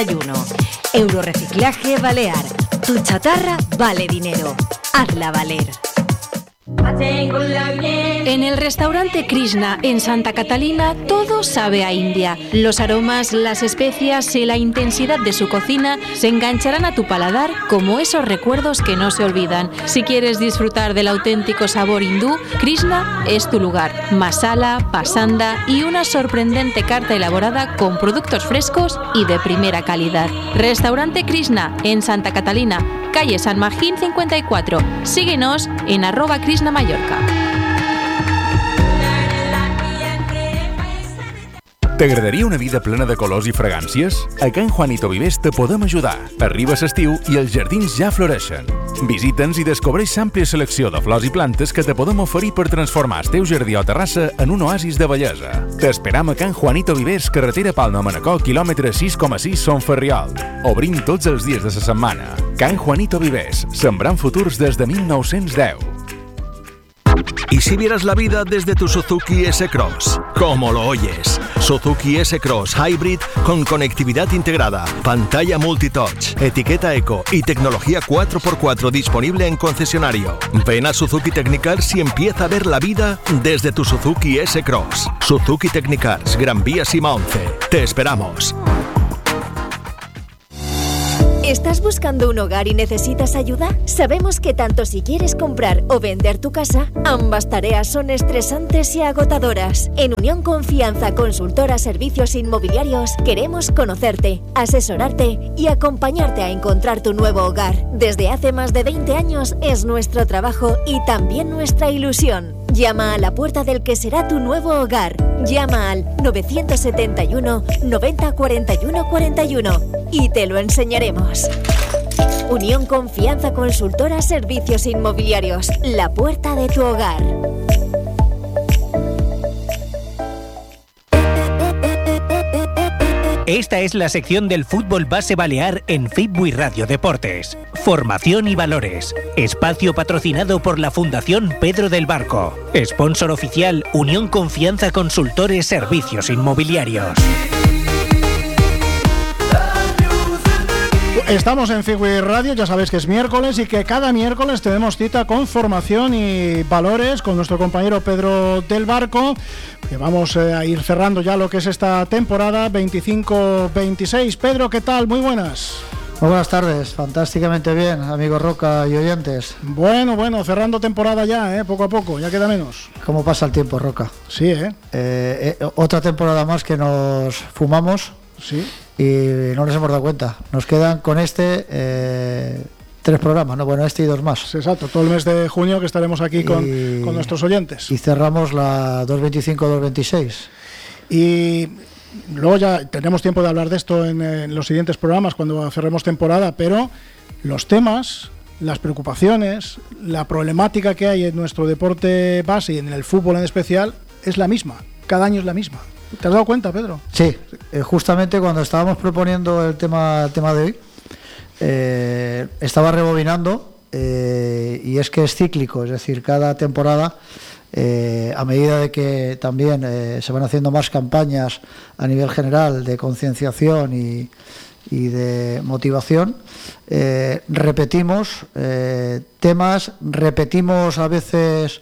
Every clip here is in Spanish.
Euroreciclaje Balear. Tu chatarra vale dinero. Hazla valer. En el restaurante Krishna en Santa Catalina todo sabe a India. Los aromas, las especias y la intensidad de su cocina se engancharán a tu paladar como esos recuerdos que no se olvidan. Si quieres disfrutar del auténtico sabor hindú, Krishna es tu lugar. Masala, pasanda y una sorprendente carta elaborada con productos frescos y de primera calidad. Restaurante Krishna en Santa Catalina, calle San Magín 54. Síguenos en @KrishnaMallorca. T'agradaria una vida plena de colors i fragàncies? A Can Juanito Vivers te podem ajudar. Arriba l'estiu i els jardins ja floreixen. Visita'ns i descobreix l'àmplia selecció de flors i plantes que te podem oferir per transformar el teu jardí o terrassa en un oasis de bellesa. T'esperam a Can Juanito Vivers, carretera Palma-Manacor, quilòmetre 6,6 Son Ferriol. Obrim tots els dies de la setmana. Can Juanito Vivers, sembrant futurs des de 1910. ¿Y si vieras la vida desde tu Suzuki S-Cross? ¿Cómo lo oyes? Suzuki S-Cross Hybrid con conectividad integrada, pantalla multitouch, etiqueta eco y tecnología 4x4 disponible en concesionario. Ven a Suzuki Technicars y empieza a ver la vida desde tu Suzuki S-Cross. Suzuki Technicars, Gran Vía Sima 11. Te esperamos. ¿Estás buscando un hogar y necesitas ayuda? Sabemos que tanto si quieres comprar o vender tu casa, ambas tareas son estresantes y agotadoras. En Unión Confianza Consultora Servicios Inmobiliarios queremos conocerte, asesorarte y acompañarte a encontrar tu nuevo hogar. Desde hace más de 20 años es nuestro trabajo y también nuestra ilusión. Llama a la puerta del que será tu nuevo hogar. Llama al 971 90 41 41 y te lo enseñaremos. Unión Confianza Consultora Servicios Inmobiliarios, la puerta de tu hogar. Esta es la sección del fútbol base balear en Fitbuy Radio Deportes. Formación y valores. Espacio patrocinado por la Fundación Pedro del Barco. Sponsor oficial Unión Confianza Consultores Servicios Inmobiliarios. Estamos en Fitbuy Radio, ya sabéis que es miércoles y que cada miércoles tenemos cita con formación y valores con nuestro compañero Pedro del Barco, que vamos a ir cerrando ya lo que es esta temporada 25-26. Pedro, ¿qué tal? Muy buenas. Muy buenas tardes, fantásticamente bien, amigos Roca y oyentes. Bueno, cerrando temporada ya, poco a poco, ya queda menos. ¿Cómo pasa el tiempo, Roca? Sí, otra temporada más que nos fumamos. Sí. Y no nos hemos dado cuenta. Nos quedan con 3 programas, ¿no? Bueno, y 2 más. Exacto, todo el mes de junio que estaremos aquí con nuestros oyentes. Y cerramos la 225-226. Y luego ya tenemos tiempo de hablar de esto en los siguientes programas cuando cerremos temporada, pero los temas, las preocupaciones, la problemática que hay en nuestro deporte base y en el fútbol en especial es la misma. Cada año es la misma. ¿Te has dado cuenta, Pedro? Sí, justamente cuando estábamos proponiendo el tema de hoy, estaba rebobinando y es que es cíclico, es decir, cada temporada, a medida de que también se van haciendo más campañas a nivel general de concienciación y de motivación, repetimos temas, repetimos a veces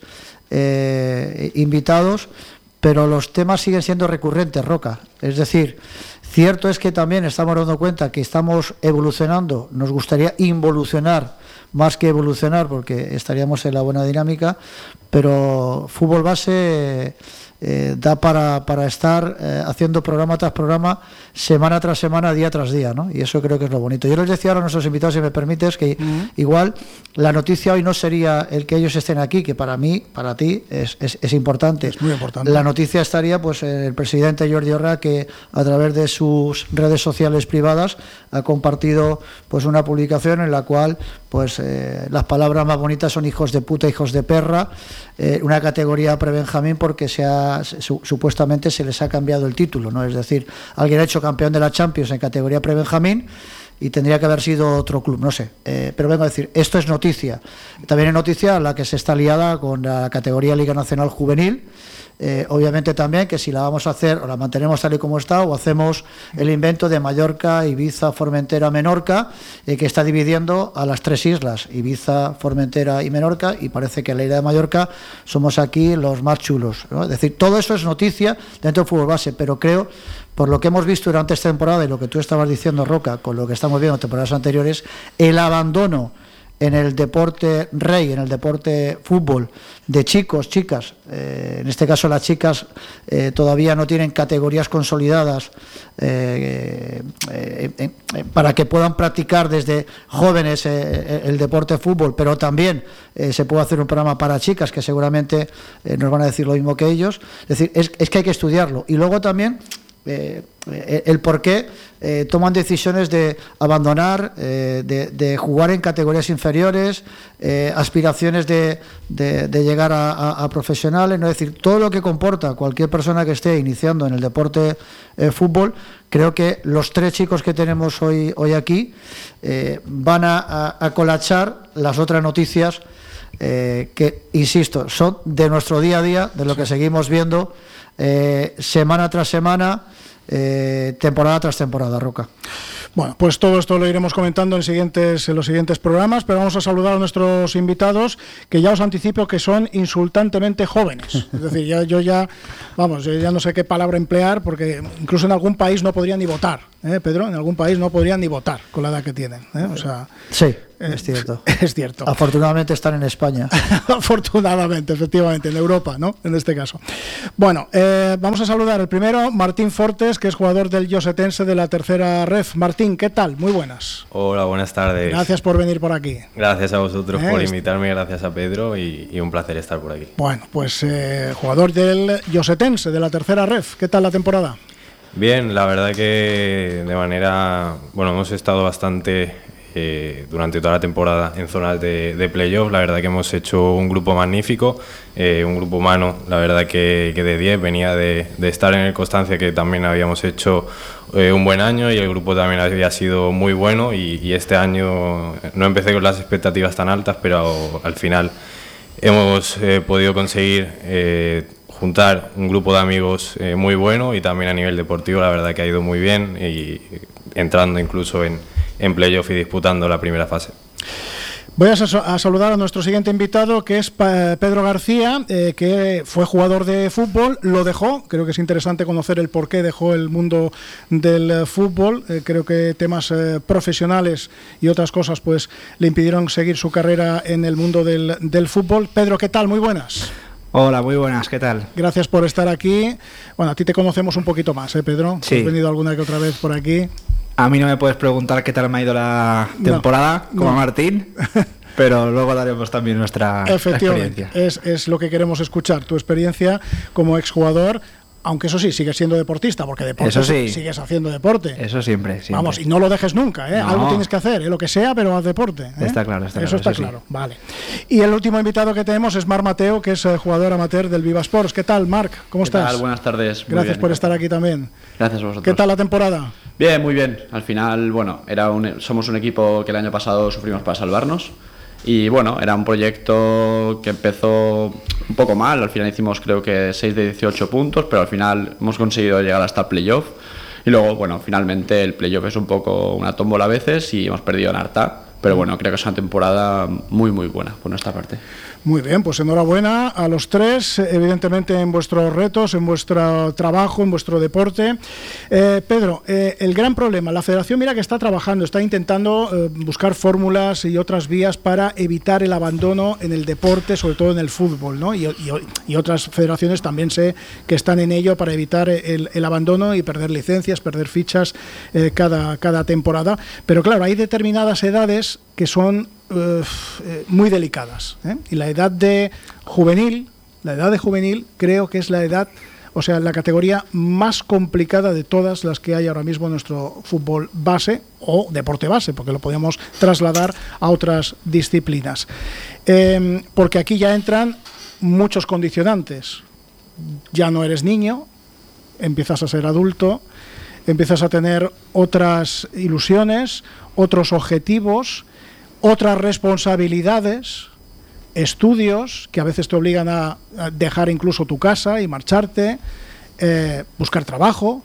invitados, pero los temas siguen siendo recurrentes, Roca. Es decir, cierto es que también estamos dando cuenta que estamos evolucionando, nos gustaría involucionar más que evolucionar porque estaríamos en la buena dinámica, pero fútbol base da para estar haciendo programa tras programa, semana tras semana, día tras día, ¿no? Y eso creo que es lo bonito. Yo les decía ahora a nuestros invitados, si me permites, que igual la noticia hoy no sería el que ellos estén aquí, que para mí, para ti, es importante. Es muy importante. La noticia estaría pues el presidente Jordi Orra, que a través de sus redes sociales privadas ha compartido pues una publicación en la cual pues las palabras más bonitas son hijos de puta, hijos de perra, una categoría pre-Benjamín porque supuestamente se les ha cambiado el título, ¿no? Es decir, alguien ha hecho campeón de la Champions en categoría pre-Benjamín y tendría que haber sido otro club, no sé. Pero vengo a decir, esto es noticia. También es noticia la que se está liada con la categoría Liga Nacional Juvenil. Obviamente también que si la vamos a hacer o la mantenemos tal y como está, o hacemos el invento de Mallorca, Ibiza, Formentera, Menorca, que está dividiendo a las 3 islas, Ibiza, Formentera y Menorca, y parece que en la isla de Mallorca somos aquí los más chulos, ¿no? Es decir, todo eso es noticia dentro del fútbol base, pero creo, por lo que hemos visto durante esta temporada y lo que tú estabas diciendo, Roca, con lo que estamos viendo en temporadas anteriores, el abandono en el deporte rey, en el deporte fútbol, de chicos, chicas, en este caso las chicas todavía no tienen categorías consolidadas para que puedan practicar desde jóvenes el deporte fútbol, pero también se puede hacer un programa para chicas que seguramente nos van a decir lo mismo que ellos. Es decir, es que hay que estudiarlo. Y luego también el por qué toman decisiones de abandonar, de jugar en categorías inferiores, aspiraciones de llegar a profesionales, ¿no? Es decir, todo lo que comporta cualquier persona que esté iniciando en el deporte fútbol. Creo que los 3 chicos que tenemos hoy aquí van a colachar las otras noticias que, insisto, son de nuestro día a día, de lo que seguimos viendo semana tras semana, temporada tras temporada, Roca. Bueno, pues todo esto lo iremos comentando en los siguientes programas, pero vamos a saludar a nuestros invitados, que ya os anticipo que son insultantemente jóvenes. Es decir, yo ya no sé qué palabra emplear, porque incluso en algún país no podrían ni votar, Pedro, en algún país no podrían ni votar con la edad que tienen, O sea, sí. Es cierto. Es cierto. Afortunadamente están en España. Afortunadamente, efectivamente, en Europa, ¿no? En este caso. Bueno, vamos a saludar el primero, Martín Fortes, que es jugador del Llosetense de la tercera ref. Martín, ¿qué tal? Muy buenas. Hola, buenas tardes. Gracias por venir por aquí. Gracias a vosotros por invitarme, gracias a Pedro y un placer estar por aquí. Bueno, pues jugador del Llosetense de la tercera ref. ¿Qué tal la temporada? Bien, la verdad que hemos estado bastante durante toda la temporada en zonas de playoff. La verdad que hemos hecho un grupo magnífico, un grupo humano, la verdad que de 10, venía de estar en el Constancia, que también habíamos hecho un buen año, y el grupo también había sido muy bueno, y este año no empecé con las expectativas tan altas, pero al final hemos podido conseguir juntar un grupo de amigos muy bueno, y también a nivel deportivo la verdad que ha ido muy bien, y entrando incluso en playoff y disputando la primera fase. Voy a saludar a nuestro siguiente invitado, que es Pedro García, que fue jugador de fútbol, lo dejó. Creo que es interesante conocer el por qué dejó el mundo del fútbol. Creo que temas profesionales y otras cosas pues le impidieron seguir su carrera en el mundo del fútbol. Pedro, ¿qué tal? Muy buenas. Hola, muy buenas, ¿qué tal? Gracias por estar aquí. Bueno, a ti te conocemos un poquito más, Pedro? Sí. Has venido alguna que otra vez por aquí. A mí no me puedes preguntar qué tal me ha ido la temporada, como a Martín, pero luego daremos también nuestra experiencia. Es lo que queremos escuchar, tu experiencia como exjugador, aunque eso sí, sigues siendo deportista, porque deporte eso sí, sigues haciendo deporte. Eso siempre. Vamos, y no lo dejes nunca, No. Algo tienes que hacer, lo que sea, pero haz deporte. Está claro, eso está claro. Sí. Vale. Y el último invitado que tenemos es Marc Mateo, que es jugador amateur del Viva Sports. ¿Qué tal, Marc? ¿Cómo estás? ¿Qué tal? Buenas tardes. Gracias por estar aquí también. Gracias a vosotros. ¿Qué tal la temporada? Bien, muy bien. Al final, somos un equipo que el año pasado sufrimos para salvarnos. Y era un proyecto que empezó un poco mal. Al final hicimos creo que 6 de 18 puntos, pero al final hemos conseguido llegar hasta el playoff. Y luego, finalmente el playoff es un poco una tómbola a veces y hemos perdido en Arta. Pero creo que es una temporada muy, muy buena por nuestra parte. Muy bien, pues enhorabuena a los tres, evidentemente en vuestros retos, en vuestro trabajo, en vuestro deporte. Pedro, el gran problema, la federación mira que está trabajando, está intentando buscar fórmulas y otras vías para evitar el abandono en el deporte, sobre todo en el fútbol, ¿no? Y otras federaciones también sé que están en ello para evitar el abandono y perder licencias, perder fichas cada temporada. Pero claro, hay determinadas edades que son muy delicadas, y la edad de juvenil creo que es la edad, o sea, la categoría más complicada de todas las que hay ahora mismo en nuestro fútbol base o deporte base, porque lo podemos trasladar a otras disciplinas, porque aquí ya entran muchos condicionantes. Ya no eres niño, empiezas a ser adulto, empiezas a tener otras ilusiones, otros objetivos, otras responsabilidades, estudios que a veces te obligan a dejar incluso tu casa y marcharte, buscar trabajo,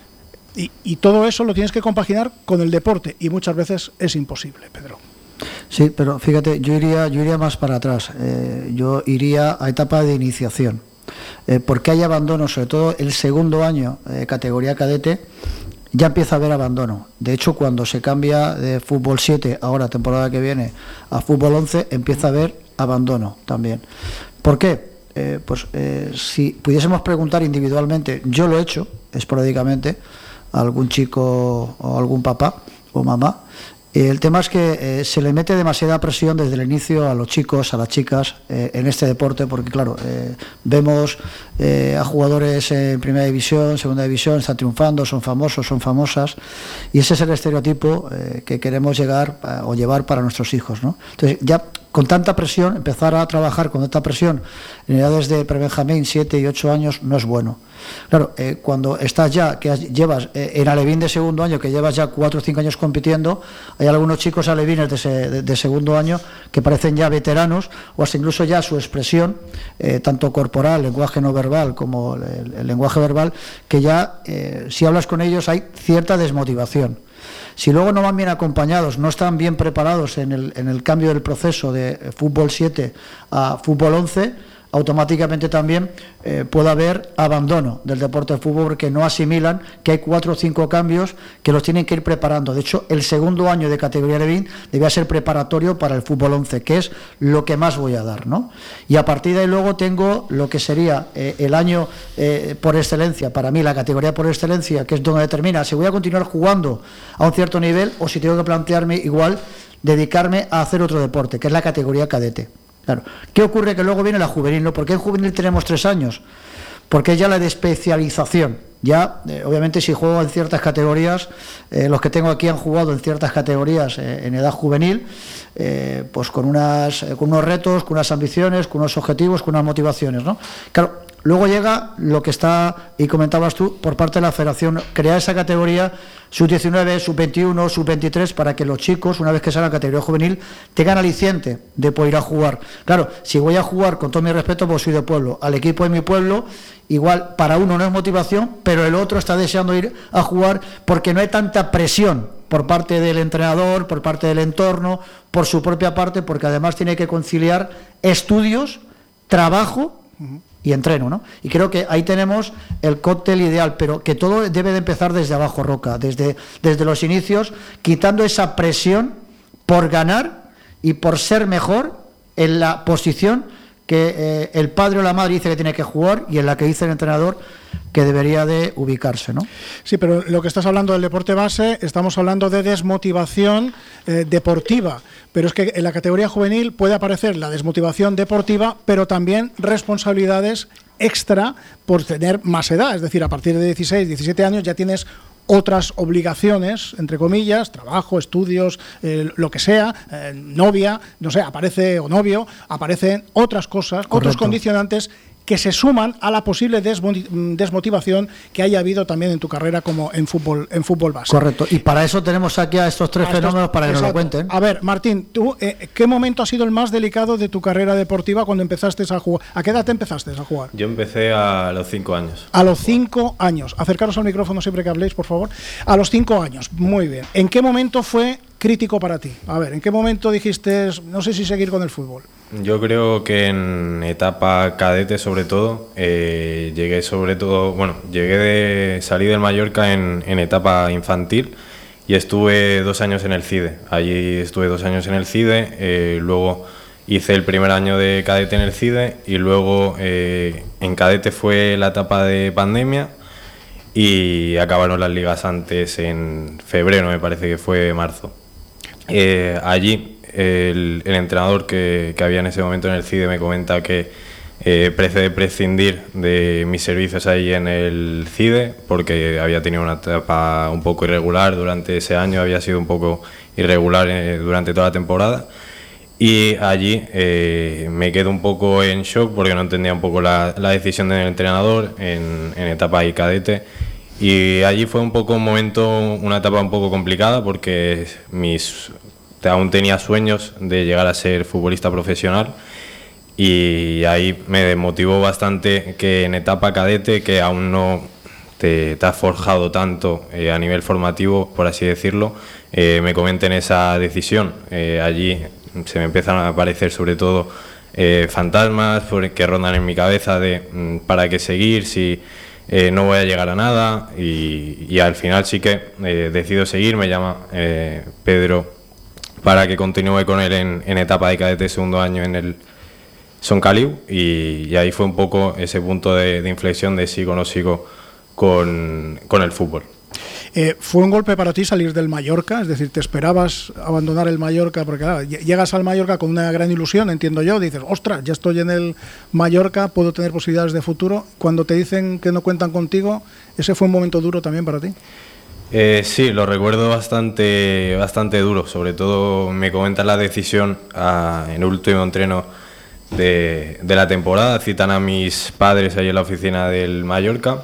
y todo eso lo tienes que compaginar con el deporte, y muchas veces es imposible, Pedro. Sí, pero fíjate, yo iría más para atrás, yo iría a etapa de iniciación, porque hay abandono, sobre todo el segundo año, categoría cadete, ya empieza a haber abandono. De hecho, cuando se cambia de fútbol 7, ahora temporada que viene, a fútbol 11, empieza a haber abandono también. ¿Por qué? Si pudiésemos preguntar individualmente, yo lo he hecho esporádicamente a algún chico o algún papá o mamá. El tema es que se le mete demasiada presión desde el inicio a los chicos, a las chicas en este deporte, porque claro, vemos a jugadores en primera división, segunda división, están triunfando, son famosos, son famosas, y ese es el estereotipo que queremos llegar o llevar para nuestros hijos, ¿no? Entonces, ya con tanta presión, empezar a trabajar con tanta presión en edades de prebenjamín, 7 y 8 años, no es bueno. Claro, cuando estás ya, que llevas en alevín de segundo año, que llevas ya 4 o 5 años compitiendo, hay algunos chicos alevines de segundo año que parecen ya veteranos, o hasta incluso ya su expresión, tanto corporal, lenguaje no verbal, como el lenguaje verbal, que ya, si hablas con ellos, hay cierta desmotivación. Si luego no van bien acompañados, no están bien preparados en el cambio del proceso de fútbol 7 a fútbol 11, automáticamente también puede haber abandono del deporte de fútbol, porque no asimilan que hay 4 o 5 cambios que los tienen que ir preparando. De hecho, el segundo año de categoría alevín debía ser preparatorio para el fútbol 11, que es lo que más voy a dar, ¿no? Y a partir de ahí luego tengo lo que sería el año por excelencia, para mí la categoría por excelencia, que es donde determina si voy a continuar jugando a un cierto nivel o si tengo que plantearme igual dedicarme a hacer otro deporte, que es la categoría cadete. Claro. ¿Qué ocurre? Que luego viene la juvenil, ¿no? ¿Por qué en juvenil tenemos 3 años? Porque es ya la de especialización. Ya, obviamente, si juego en ciertas categorías, los que tengo aquí han jugado en ciertas categorías en edad juvenil, pues con unos retos, con unas ambiciones, con unos objetivos, con unas motivaciones, ¿no? Claro, luego llega lo que está, y comentabas tú, por parte de la federación, crear esa categoría sub-19, sub-21, sub-23, para que los chicos, una vez que salgan a categoría juvenil, tengan aliciente de poder ir a jugar. Claro, si voy a jugar, con todo mi respeto, pues soy de pueblo, al equipo de mi pueblo, igual para uno no es motivación, pero el otro está deseando ir a jugar porque no hay tanta presión por parte del entrenador, por parte del entorno, por su propia parte, porque además tiene que conciliar estudios, trabajo y entreno, ¿no? Y creo que ahí tenemos el cóctel ideal, pero que todo debe de empezar desde abajo, Roca, desde los inicios, quitando esa presión por ganar y por ser mejor en la posición que el padre o la madre dice que tiene que jugar y en la que dice el entrenador que debería de ubicarse, ¿no? Sí, pero lo que estás hablando del deporte base, estamos hablando de desmotivación deportiva, pero es que en la categoría juvenil puede aparecer la desmotivación deportiva, pero también responsabilidades extra por tener más edad, es decir, a partir de 16, 17 años ya tienes otras obligaciones, entre comillas, trabajo, estudios, lo que sea, novia, no sé, aparece, o novio, aparecen otras cosas, correcto, otros condicionantes que se suman a la posible desmotivación que haya habido también en tu carrera como en fútbol base. Correcto, y para eso tenemos aquí a estos 3 fenómenos para que nos lo cuenten. A ver, Martín, ¿tú qué momento ha sido el más delicado de tu carrera deportiva cuando empezaste a jugar? ¿A qué edad te empezaste a jugar? Yo empecé a los 5 años. A los 5 años. Acercaros al micrófono siempre que habléis, por favor. A los 5 años, muy bien. ¿En qué momento fue crítico para ti? A ver, ¿en qué momento dijiste, no sé si seguir con el fútbol? Yo creo que en etapa cadete sobre todo, salí del Mallorca en etapa infantil y estuve 2 años en el CIDE. Allí estuve 2 años en el CIDE, luego hice el primer año de cadete en el CIDE y luego en cadete fue la etapa de pandemia y acabaron las ligas antes en febrero, me parece que fue marzo. Allí el entrenador que había en ese momento en el CIDE me comenta que procede prescindir de mis servicios ahí en el CIDE porque había tenido una etapa un poco irregular durante ese año, había sido un poco irregular durante toda la temporada y allí me quedo un poco en shock porque no entendía un poco la decisión del entrenador en etapa y cadete Y allí fue un poco una etapa un poco complicada porque aún tenía sueños de llegar a ser futbolista profesional, y ahí me motivó bastante que en etapa cadete, que aún no te has forjado tanto a nivel formativo, por así decirlo, me comenten esa decisión. Allí se me empiezan a aparecer sobre todo fantasmas que rondan en mi cabeza de para qué seguir si no voy a llegar a nada, y al final sí que decido seguir. Me llama Pedro para que continúe con él en etapa de cadete segundo año en el Son Caliu, y ahí fue un poco ese punto de inflexión de sigo o no sigo con el fútbol. ¿Fue un golpe para ti salir del Mallorca? Es decir, ¿te esperabas abandonar el Mallorca? Porque claro, llegas al Mallorca con una gran ilusión, entiendo yo, dices, ostras, ya estoy en el Mallorca, puedo tener posibilidades de futuro. Cuando te dicen que no cuentan contigo, ¿ese fue un momento duro también para ti? Sí, lo recuerdo bastante duro. Sobre todo me comentan la decisión en el último entreno de la temporada, citan a mis padres ahí en la oficina del Mallorca,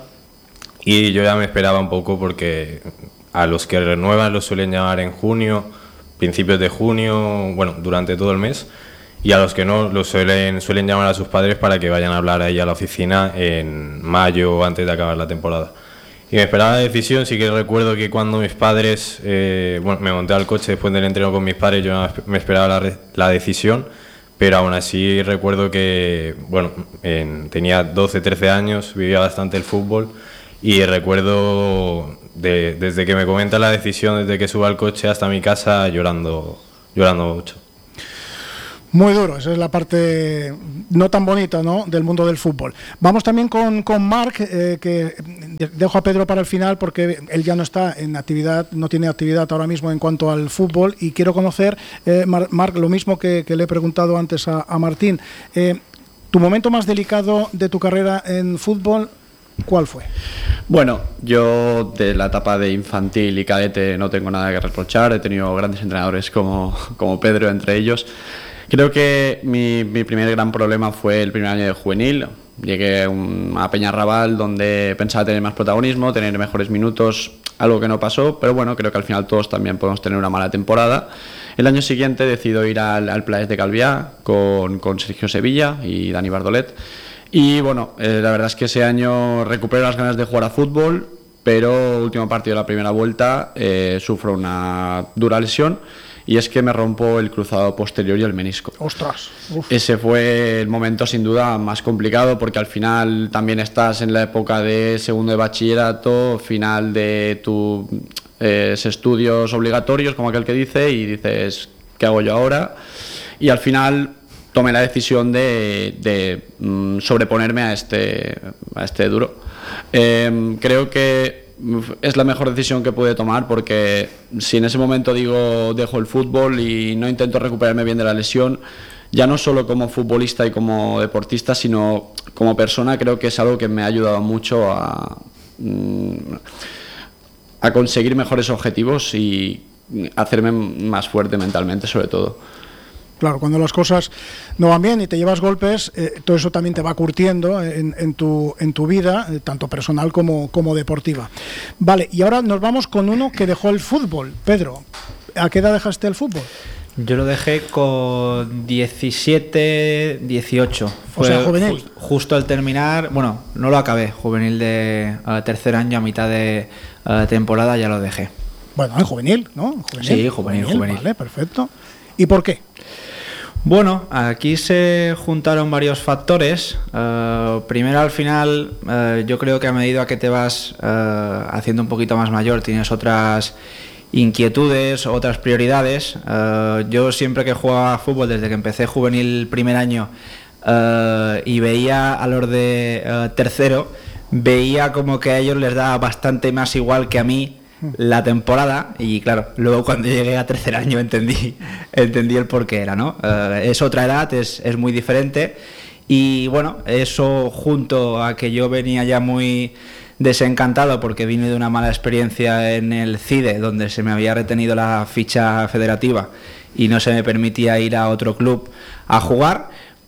y yo ya me esperaba un poco porque a los que renuevan los suelen llamar en junio, principios de junio, bueno, durante todo el mes, y a los que no los suelen llamar a sus padres para que vayan a hablar ahí a la oficina en mayo, antes de acabar la temporada. Y me esperaba la decisión. Sí que recuerdo que cuando mis padres, me monté al coche después del entreno con mis padres, yo me esperaba la decisión, pero aún así recuerdo que tenía 12, 13 años, vivía bastante el fútbol, y recuerdo desde que me comentan la decisión, desde que subo al coche hasta mi casa, llorando mucho. Muy duro, esa es la parte no tan bonita, ¿no?, del mundo del fútbol. Vamos también con Marc, que dejo a Pedro para el final porque él ya no está en actividad, no tiene actividad ahora mismo en cuanto al fútbol, y quiero conocer, Marc, lo mismo que le he preguntado antes a Martín. ¿Tu momento más delicado de tu carrera en fútbol, cuál fue? Bueno, yo de la etapa de infantil y cadete no tengo nada que reprochar. He tenido grandes entrenadores como Pedro, entre ellos. Creo que mi primer gran problema fue el primer año de juvenil. Llegué a Peñarrabal, donde pensaba tener más protagonismo, tener mejores minutos, algo que no pasó, pero bueno, creo que al final todos también podemos tener una mala temporada. El año siguiente decido ir al Playas de Calviá con Sergio Sevilla y Dani Bardolet. Y bueno, la verdad es que ese año recuperé las ganas de jugar a fútbol, pero último partido de la primera vuelta sufro una dura lesión, y es que me rompo el cruzado posterior y el menisco. ¡Ostras! Uf. Ese fue el momento sin duda más complicado, porque al final también estás en la época de segundo de bachillerato, final de tus estudios obligatorios, como aquel que dice, y dices, ¿qué hago yo ahora? Y al final tomé la decisión de sobreponerme a este duro. Creo que es la mejor decisión que pude tomar, porque si en ese momento digo dejo el fútbol y no intento recuperarme bien de la lesión, ya no solo como futbolista y como deportista, sino como persona, creo que es algo que me ha ayudado mucho a conseguir mejores objetivos y hacerme más fuerte mentalmente, sobre todo. Claro, cuando las cosas no van bien y te llevas golpes, todo eso también te va curtiendo en tu vida, tanto personal como deportiva. Vale, y ahora nos vamos con uno que dejó el fútbol. Pedro, ¿a qué edad dejaste el fútbol? Yo lo dejé con 17, 18. O sea, juvenil. Justo al terminar, bueno, no lo acabé, juvenil de tercer año, a mitad de temporada ya lo dejé. Bueno, en juvenil, ¿no? Sí, juvenil. Vale, perfecto. ¿Y por qué? Bueno, aquí se juntaron varios factores. Primero, al final, yo creo que a medida que te vas haciendo un poquito más mayor, tienes otras inquietudes, otras prioridades. Yo siempre que jugaba a fútbol, desde que empecé juvenil primer año y veía a los de tercero, veía como que a ellos les daba bastante más igual que a mí la temporada, y claro, luego cuando llegué a tercer año entendí el por qué era, ¿no? Es otra edad, es muy diferente, y bueno, eso junto a que yo venía ya muy desencantado porque vine de una mala experiencia en el CIDE, donde se me había retenido la ficha federativa y no se me permitía ir a otro club a jugar,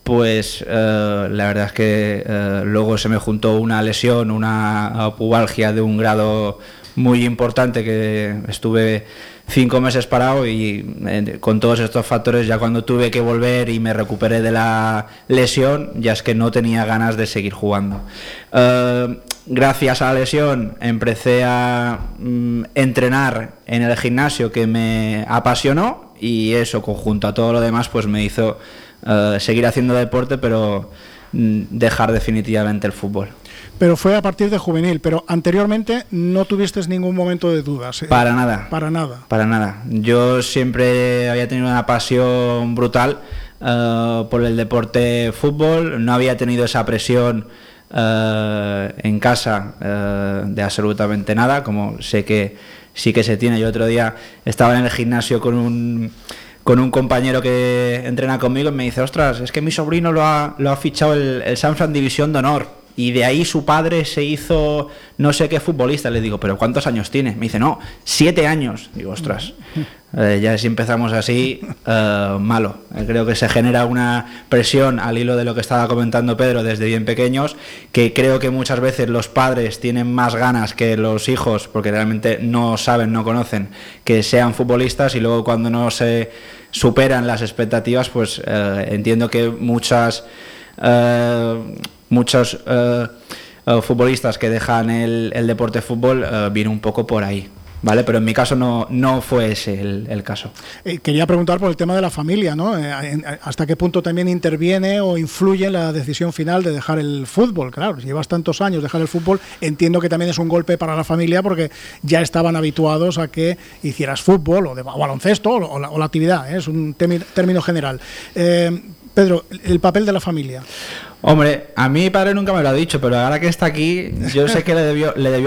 pues la verdad es que luego se me juntó una lesión, una pubalgia de un grado muy importante, que estuve 5 meses parado, y con todos estos factores, ya cuando tuve que volver y me recuperé de la lesión, ya es que no tenía ganas de seguir jugando. Gracias a la lesión empecé a entrenar en el gimnasio, que me apasionó, y eso, conjunto a todo lo demás, pues me hizo seguir haciendo deporte, pero dejar definitivamente el fútbol. Pero fue a partir de juvenil, pero anteriormente no tuviste ningún momento de dudas. Para nada. Para nada. Para nada. Yo siempre había tenido una pasión brutal por el deporte fútbol. No había tenido esa presión en casa de absolutamente nada, como sé que sí que se tiene. Yo otro día estaba en el gimnasio con un compañero que entrena conmigo, y me dice: ostras, es que mi sobrino lo ha fichado el Sanfran División de Honor, y de ahí su padre se hizo no sé qué futbolista. Le digo: ¿pero cuántos años tiene? Me dice: no, 7 años. Digo: ostras, ya si empezamos así, malo. Creo que se genera una presión, al hilo de lo que estaba comentando Pedro, desde bien pequeños, que creo que muchas veces los padres tienen más ganas que los hijos, porque realmente no saben, no conocen, que sean futbolistas, y luego cuando no se superan las expectativas, pues entiendo que muchos futbolistas que dejan el deporte fútbol viene un poco por ahí, ¿vale? Pero en mi caso no fue ese el caso. Quería preguntar por el tema de la familia, ¿no? ¿Hasta qué punto también interviene o influye en la decisión final de dejar el fútbol? Claro, si llevas tantos años dejar el fútbol, entiendo que también es un golpe para la familia, porque ya estaban habituados a que hicieras fútbol o baloncesto o la actividad, ¿eh? Es un término general. Pedro, el papel de la familia. Hombre, a mi padre nunca me lo ha dicho, pero ahora que está aquí, yo sé que le debió